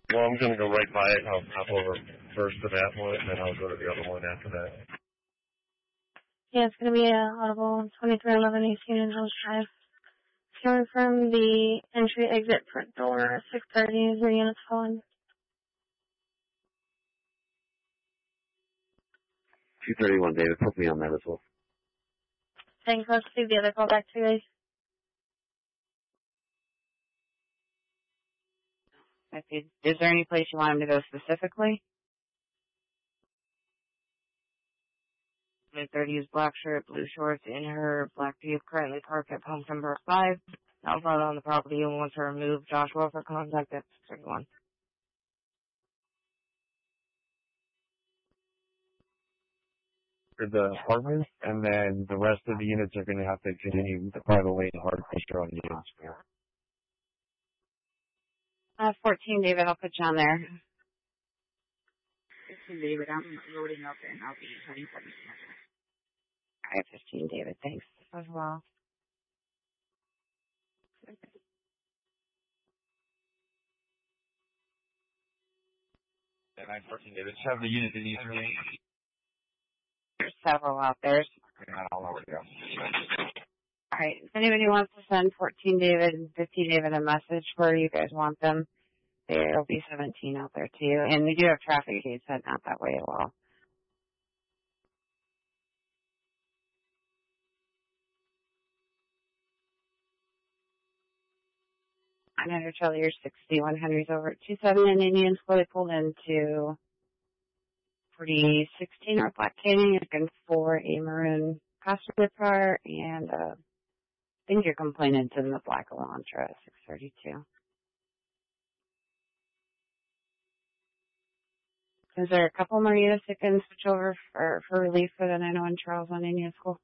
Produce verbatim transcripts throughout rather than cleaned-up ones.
Well, I'm going to go right by it. I'll hop over first to that one, and then I'll go to the other one after that. Yeah, it's going to be uh, Audible twenty-three eleven eighteen and Drive. Coming from the entry exit front door at six thirty is where unit's calling. two thirty-one, David. Put me on that as well. Thanks. Let's see the other call back to you guys. Okay. Is there any place you want him to go specifically? mid thirties, black shirt, blue shorts, in her black Jeep, currently parked at pump number five. Not found on the property and wants to remove Joshua for contact at six thirty-one. For the apartment, and then the rest of the units are going to have to continue the private lane hard pressure on units. Uh, fourteen, David, I'll put you on there. fifteen, David, I'm loading up and I'll be heading for you. All right, fifteen, David, thanks as well. nine fourteen, David. Just have the unit that needs to be. There's several out there. I'll know where to go. All right, if anybody wants to send fourteen, David, and fifteen, David, a message where you guys want them, there'll be seventeen out there too. And we do have traffic gates heading out that way as well. I'm under Charlie, you're sixty-one Henry's over at two seven and Indians fully pulled into forty sixteen North Black Canyon, looking for a maroon passenger car, and uh, I think you're complaining to the black Elantra at six thirty-two. Is there a couple more units that can switch over for, for relief for the nine oh one Charles on Indian School?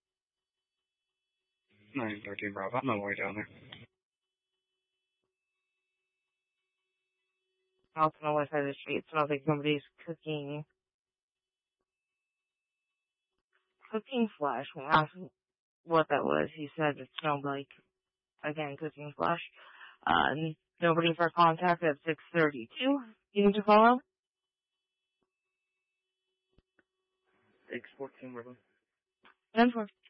nine thirteen Bravo, I'm on my way down there. Also on the west side of the street, so I don't think nobody's cooking. Cooking flesh. When I asked what that was, he said it smelled like, again, cooking flesh. Uh, nobody for contact at six thirty-two. You need to follow? six fourteen Bravo. ten four.